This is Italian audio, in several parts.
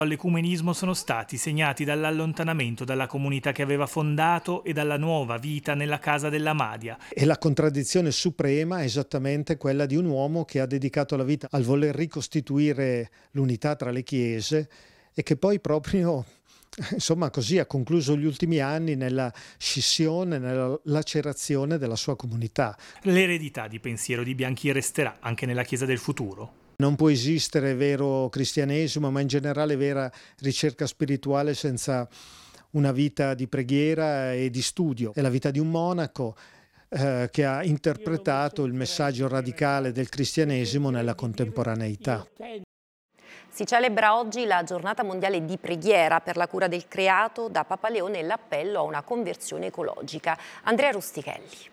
L'ecumenismo sono stati segnati dall'allontanamento dalla comunità che aveva fondato e dalla nuova vita nella casa della Madia. E la contraddizione suprema è esattamente quella di un uomo che ha dedicato la vita al voler ricostituire l'unità tra le chiese e che poi proprio, insomma, così ha concluso gli ultimi anni nella scissione, nella lacerazione della sua comunità. L'eredità di pensiero di Bianchi resterà anche nella Chiesa del futuro. Non può esistere vero cristianesimo, ma in generale vera ricerca spirituale senza una vita di preghiera e di studio. È la vita di un monaco che ha interpretato il messaggio radicale del cristianesimo nella contemporaneità. Si celebra oggi la giornata mondiale di preghiera per la cura del creato, da Papa Leone e l'appello a una conversione ecologica. Andrea Rustichelli.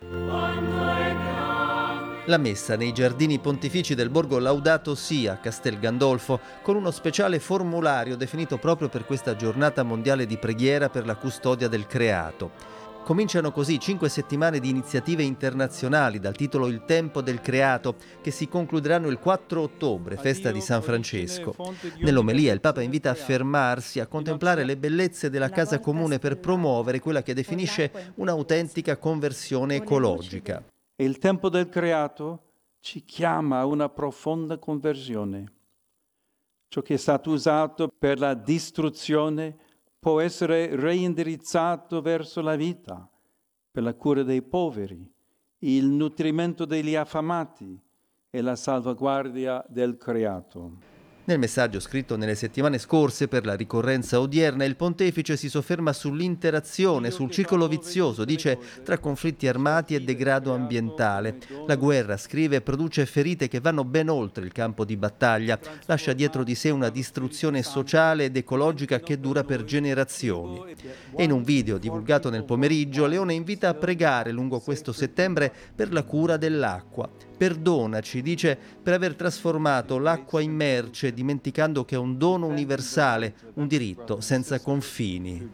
La messa nei giardini pontifici del borgo Laudato Si a Castel Gandolfo, con uno speciale formulario definito proprio per questa giornata mondiale di preghiera per la custodia del creato. Cominciano così 5 settimane di iniziative internazionali dal titolo Il Tempo del Creato, che si concluderanno il 4 ottobre, festa di San Francesco. Nell'omelia il Papa invita a fermarsi, a contemplare le bellezze della casa comune per promuovere quella che definisce un'autentica conversione ecologica. Il tempo del creato ci chiama a una profonda conversione. Ciò che è stato usato per la distruzione può essere reindirizzato verso la vita, per la cura dei poveri, il nutrimento degli affamati e la salvaguardia del creato. Nel messaggio scritto nelle settimane scorse per la ricorrenza odierna, il pontefice si sofferma sull'interazione, sul circolo vizioso, dice, tra conflitti armati e degrado ambientale. La guerra, scrive, produce ferite che vanno ben oltre il campo di battaglia, lascia dietro di sé una distruzione sociale ed ecologica che dura per generazioni. E in un video divulgato nel pomeriggio, Leone invita a pregare lungo questo settembre per la cura dell'acqua. Perdonaci, dice, per aver trasformato l'acqua in merce, dimenticando che è un dono universale, un diritto senza confini.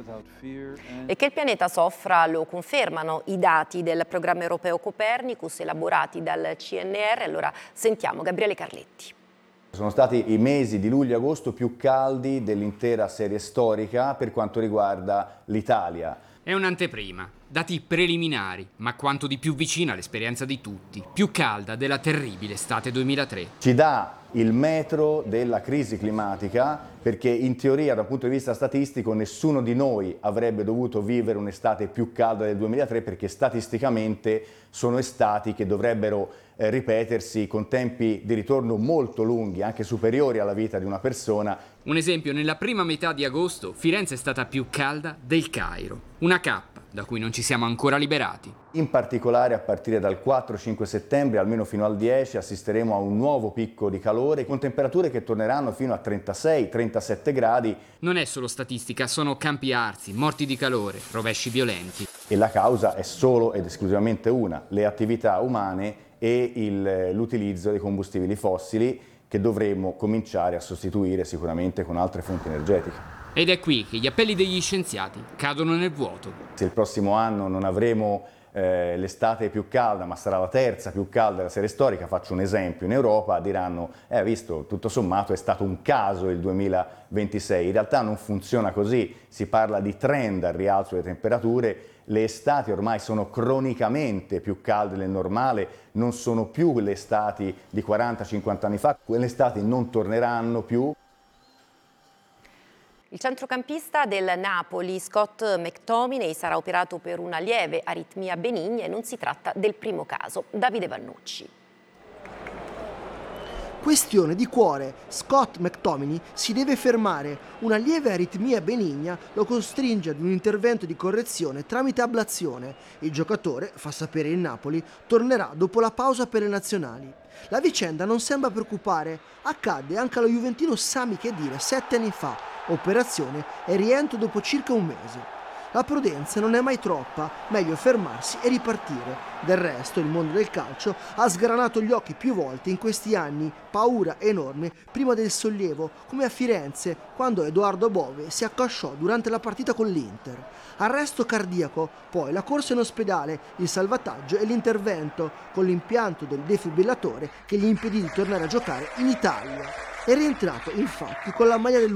E che il pianeta soffra lo confermano i dati del programma europeo Copernicus elaborati dal CNR. Allora sentiamo Gabriele Carletti. Sono stati i mesi di luglio e agosto più caldi dell'intera serie storica per quanto riguarda l'Italia. È un'anteprima, dati preliminari, ma quanto di più vicina all'esperienza di tutti, più calda della terribile estate 2003. Ci dà il metro della crisi climatica, perché in teoria dal punto di vista statistico nessuno di noi avrebbe dovuto vivere un'estate più calda del 2003, perché statisticamente sono estati che dovrebbero ripetersi con tempi di ritorno molto lunghi, anche superiori alla vita di una persona. Un esempio, nella prima metà di agosto Firenze è stata più calda del Cairo, una cappa da cui non ci siamo ancora liberati. In particolare a partire dal 4-5 settembre, almeno fino al 10, assisteremo a un nuovo picco di calore con temperature che torneranno fino a 36-37 gradi. Non è solo statistica, sono campi arsi, morti di calore, rovesci violenti. E la causa è solo ed esclusivamente una: le attività umane e l'utilizzo dei combustibili fossili, che dovremo cominciare a sostituire sicuramente con altre fonti energetiche. Ed è qui che gli appelli degli scienziati cadono nel vuoto. Se il prossimo anno non avremo l'estate più calda, ma sarà la terza più calda della serie storica, faccio un esempio, in Europa diranno visto, tutto sommato è stato un caso il 2026. In realtà non funziona così, si parla di trend al rialzo delle temperature. Le estati ormai sono cronicamente più calde del normale, non sono più le estati di 40-50 anni fa, quelle estati non torneranno più. Il centrocampista del Napoli, Scott McTominay, sarà operato per una lieve aritmia benigna e non si tratta del primo caso. Davide Vannucci. Questione di cuore, Scott McTominay si deve fermare. Una lieve aritmia benigna lo costringe ad un intervento di correzione tramite ablazione. Il giocatore, fa sapere il Napoli, tornerà dopo la pausa per le nazionali. La vicenda non sembra preoccupare, accadde anche allo juventino Sami Khedira 7 anni fa, operazione e rientro dopo circa un mese. La prudenza non è mai troppa, meglio fermarsi e ripartire. Del resto il mondo del calcio ha sgranato gli occhi più volte in questi anni, paura enorme prima del sollievo, come a Firenze quando Edoardo Bove si accasciò durante la partita con l'Inter. Arresto cardiaco, poi la corsa in ospedale, il salvataggio e l'intervento con l'impianto del defibrillatore che gli impedì di tornare a giocare in Italia. È rientrato infatti con la maglia del